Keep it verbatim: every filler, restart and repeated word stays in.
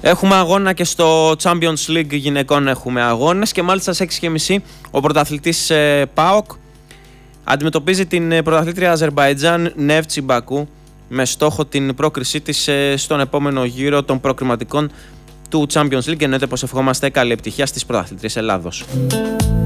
Έχουμε αγώνα και στο Champions League γυναικών, έχουμε αγώνες και μάλιστα στις έξι και μισή ο πρωταθλητής ε, ΠΑΟΚ αντιμετωπίζει την πρωταθλήτρια Αζερμπαϊτζάν Νεύτσι Μπακού με στόχο την πρόκρισή της ε, στον επόμενο γύρο των προκριματικών του Champions League. Εννοείται πως ευχόμαστε καλή επιτυχία στις πρωταθλήτριες Ελλάδος.